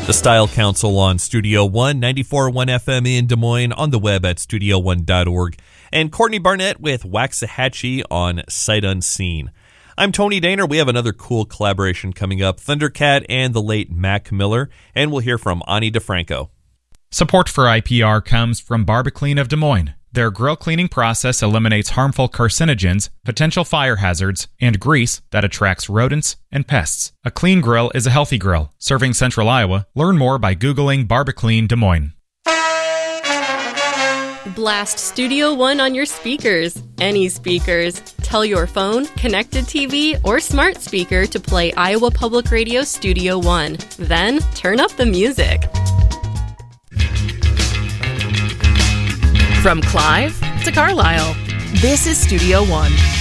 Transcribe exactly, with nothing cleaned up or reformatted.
The Style Council on Studio One, ninety-four point one F M in Des Moines, on the web at studio one dot org, and Courtney Barnett with Waxahachie on Sight Unseen. I'm Tony Daner. We have another cool collaboration coming up, Thundercat and the late Mac Miller, and we'll hear from Ani DeFranco. Support for I P R comes from BarbaClean of Des Moines. Their grill cleaning process eliminates harmful carcinogens, potential fire hazards, and grease that attracts rodents and pests. A clean grill is a healthy grill. Serving Central Iowa. Learn more by Googling BarbaClean Des Moines. Blast Studio One on your speakers. Any speakers. Tell your phone, connected T V, or smart speaker to play Iowa Public Radio Studio One. Then turn up the music. From Clive to Carlisle, this is Studio One.